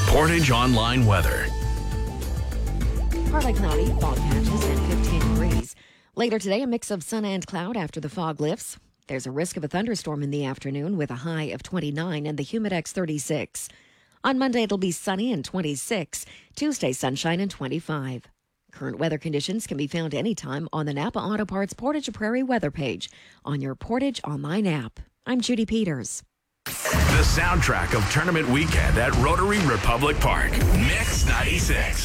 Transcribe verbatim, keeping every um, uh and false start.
Portage Online weather. Partly cloudy, fog patches, and fifteen degrees. Later today, a mix of sun and cloud after the fog lifts. There's a risk of a thunderstorm in the afternoon with a high of twenty-nine and the Humidex thirty-six. On Monday, it'll be sunny and twenty-six. Tuesday, sunshine and twenty-five. Current weather conditions can be found anytime on the Napa Auto Parts Portage Prairie weather page on your Portage Online app. I'm Judy Peters. The soundtrack of tournament weekend at Rotary Republic Park. Mix ninety-six.